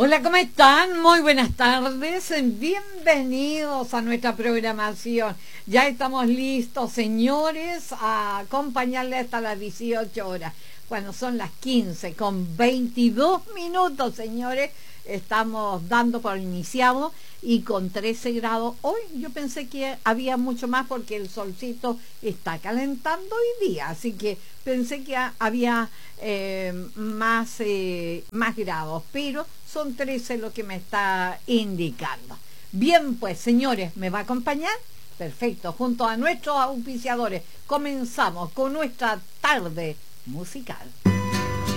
Hola, ¿cómo están? Muy buenas tardes. Bienvenidos a nuestra programación. Ya estamos listos, señores, a acompañarles hasta las 18 horas. Cuando son las 15 con 22 minutos, señores, estamos dando por iniciado y con 13 grados. Hoy yo pensé que había mucho más porque el solcito está calentando hoy día, así que pensé que había más grados, pero son 13 lo que me está indicando. Bien, pues, señores, ¿me va a acompañar? Perfecto, junto a nuestros auspiciadores comenzamos con nuestra tarde musical.